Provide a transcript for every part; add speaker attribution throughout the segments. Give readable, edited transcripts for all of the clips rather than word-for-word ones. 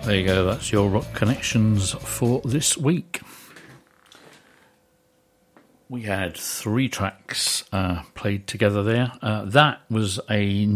Speaker 1: There you go, that's your Rock Connections for this week. We had 3 tracks played together there. That was a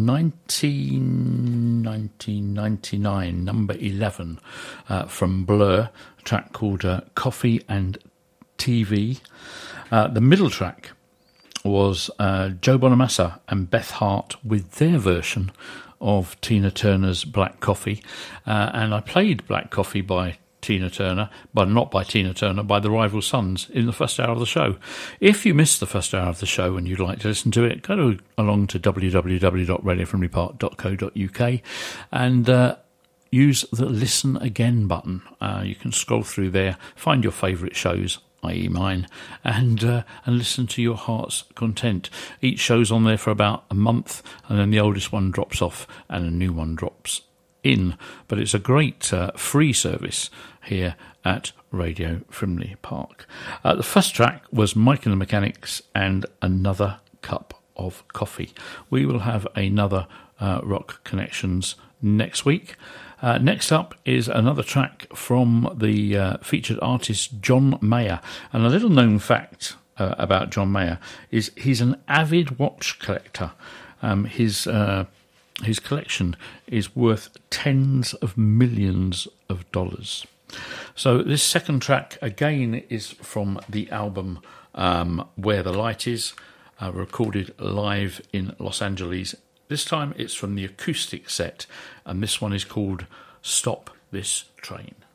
Speaker 1: 1999 number 11 from Blur, a track called Coffee and TV. The middle track was Joe Bonamassa and Beth Hart with their version of Tina Turner's Black Coffee, and I played Black Coffee by Tina Turner, but not by Tina Turner, by the Rival Sons in the first hour of the show. If you missed the first hour of the show and you'd like to listen to it, go along to www.radiofriendlypark.co.uk and use the Listen Again button. You can scroll through there, find your favourite shows, i.e. mine, and listen to your heart's content. Each show's on there for about a month, and then the oldest one drops off and a new one drops in. But it's a great free service here at Radio Frimley Park. The first track was Mike and the Mechanics and Another Cup of Coffee. We will have another Rock Connections next week. Next up is another track from the featured artist John Mayer. And a little known fact about John Mayer is he's an avid watch collector. His collection is worth tens of millions of dollars. So this second track again is from the album Where the Light Is, recorded live in Los Angeles. This time it's from the acoustic set, and this one is called Stop This Train.